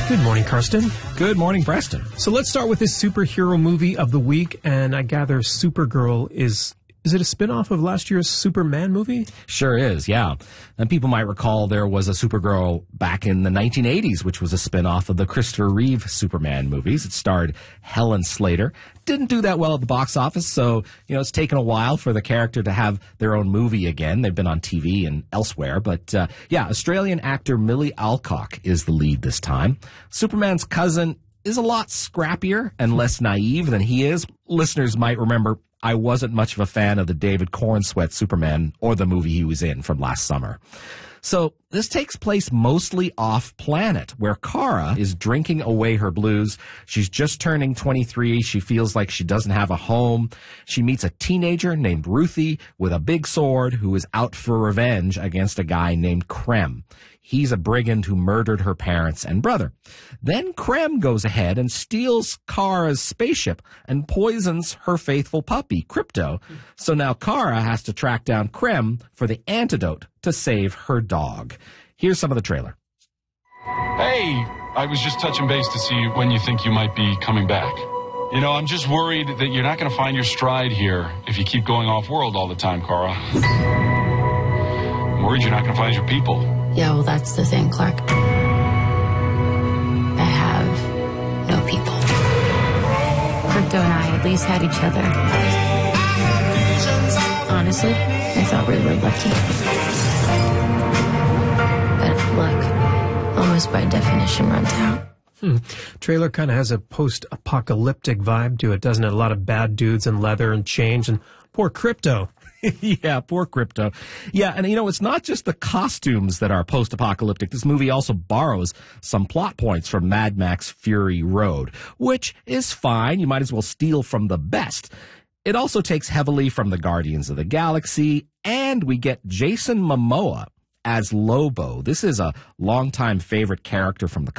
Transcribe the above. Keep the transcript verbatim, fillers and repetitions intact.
Good morning, Karsten. Good morning, Preston. So let's start with this superhero movie of the week, and I gather Supergirl is... Is it a spin-off of last year's Superman movie? Sure is, yeah. And people might recall there was a Supergirl back in the nineteen eighties, which was a spin-off of the Christopher Reeve Superman movies. It starred Helen Slater. Didn't do that well at the box office, so, you know, it's taken a while for the character to have their own movie again. They've been on T V and elsewhere. But, uh, yeah, Australian actor Millie Alcock is the lead this time. Superman's cousin is a lot scrappier and less naive than he is. Listeners might remember I wasn't much of a fan of the David Cornsweet Superman or the movie he was in from last summer. So this takes place mostly off-planet, where Kara is drinking away her blues. She's just turning twenty-three. She feels like she doesn't have a home. She meets a teenager named Ruthie with a big sword who is out for revenge against a guy named Krem. He's a brigand who murdered her parents and brother. Then Krem goes ahead and steals Kara's spaceship and poisons her faithful puppy, Krypto. So now Kara has to track down Krem for the antidote to save her dog. Here's some of the trailer. Hey, I was just touching base to see when you think you might be coming back. You know, I'm just worried that you're not going to find your stride here if you keep going off-world all the time, Kara. I'm worried you're not going to find your people. Yeah, well, that's the thing, Clark. I have no people. Krypto and I at least had each other. Honestly, I thought we were lucky. But luck, almost by definition, runs out. Hmm. Trailer kind of has a post-apocalyptic vibe to it, doesn't it? A lot of bad dudes in leather and change, and poor Krypto. Yeah, poor Krypto. Yeah, and you know, it's not just the costumes that are post-apocalyptic. This movie also borrows some plot points from Mad Max Fury Road, which is fine. You might as well steal from the best. It also takes heavily from the Guardians of the Galaxy, and we get Jason Momoa as Lobo. This is a longtime favorite character from the